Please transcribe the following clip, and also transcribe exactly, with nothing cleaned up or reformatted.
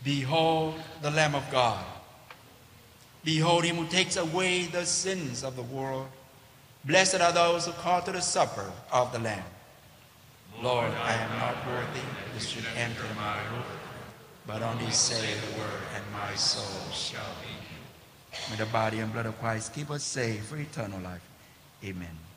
Behold the Lamb of God. Behold him who takes away the sins of the world. Blessed are those who call to the supper of the Lamb. Lord, I am not worthy that you should enter my roof, but only say the word, and my soul shall be healed. May the body and blood of Christ keep us safe for eternal life. Amen.